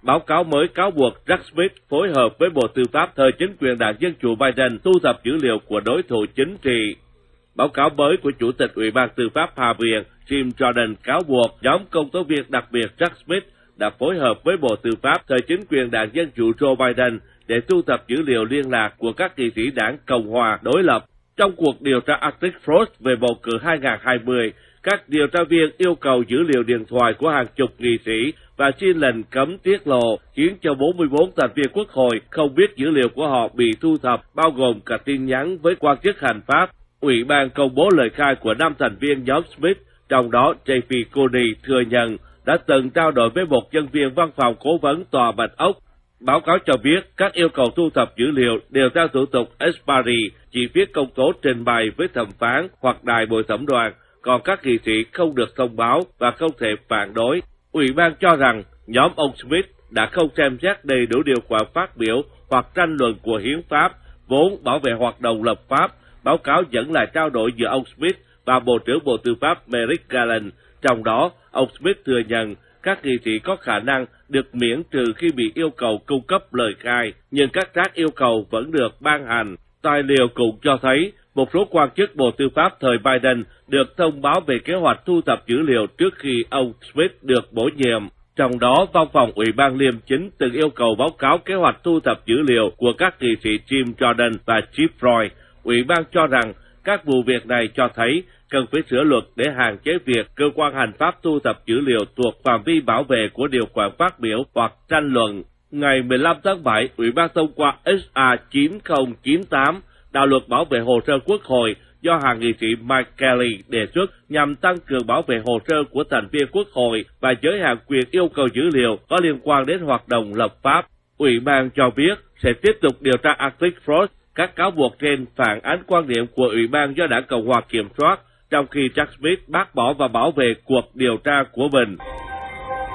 Báo cáo mới cáo buộc Jack Smith phối hợp với Bộ Tư pháp thời chính quyền đảng Dân chủ Biden thu thập dữ liệu của đối thủ chính trị. Báo cáo mới của Chủ tịch Ủy ban Tư pháp Hạ viện Jim Jordan cáo buộc nhóm công tố viên đặc biệt Jack Smith đã phối hợp với Bộ Tư pháp thời chính quyền đảng Dân chủ Joe Biden để thu thập dữ liệu liên lạc của các nghị sĩ đảng Cộng hòa đối lập. Trong cuộc điều tra Arctic Frost về bầu cử 2020, các điều tra viên yêu cầu dữ liệu điện thoại của hàng chục nghị sĩ và xin lệnh cấm tiết lộ, khiến cho 44 thành viên Quốc hội không biết dữ liệu của họ bị thu thập, bao gồm cả tin nhắn với quan chức hành pháp. Ủy ban công bố lời khai của 5 thành viên nhóm Smith, trong đó J.P. Cody thừa nhận đã từng trao đổi với một nhân viên văn phòng cố vấn tòa Bạch Ốc. Báo cáo cho biết các yêu cầu thu thập dữ liệu đều theo thủ tục Espari, chỉ viết công tố trình bày với thẩm phán hoặc đài bồi thẩm đoàn, còn các nghị sĩ không được thông báo và không thể phản đối. Ủy ban cho rằng nhóm ông Smith đã không xem xét đầy đủ điều khoản phát biểu hoặc tranh luận của hiến pháp, vốn bảo vệ hoạt động lập pháp. Báo cáo dẫn lại trao đổi giữa ông Smith và Bộ trưởng Bộ Tư pháp Merrick Garland. Trong đó, ông Smith thừa nhận các nghị sĩ có khả năng được miễn trừ khi bị yêu cầu cung cấp lời khai, nhưng các tác yêu cầu vẫn được ban hành. Tài liệu cũng cho thấy một số quan chức Bộ Tư pháp thời Biden được thông báo về kế hoạch thu thập dữ liệu trước khi ông Smith được bổ nhiệm. Trong đó, Văn phòng Ủy ban Liêm chính từng yêu cầu báo cáo kế hoạch thu thập dữ liệu của các nghị sĩ Jim Jordan và Chip Roy. Ủy ban cho rằng các vụ việc này cho thấy cần phải sửa luật để hạn chế việc cơ quan hành pháp thu thập dữ liệu thuộc phạm vi bảo vệ của điều khoản phát biểu hoặc tranh luận. Ngày 15 tháng 7, Ủy ban thông qua HR 9098, đạo luật bảo vệ hồ sơ Quốc hội do hàng nghị sĩ Mike Kelly đề xuất nhằm tăng cường bảo vệ hồ sơ của thành viên Quốc hội và giới hạn quyền yêu cầu dữ liệu có liên quan đến hoạt động lập pháp. Ủy ban cho biết sẽ tiếp tục điều tra Arctic Frost. Các cáo buộc trên phản ánh quan điểm của Ủy ban do Đảng Cộng hòa kiểm soát, trong khi Jack Smith bác bỏ và bảo vệ cuộc điều tra của mình.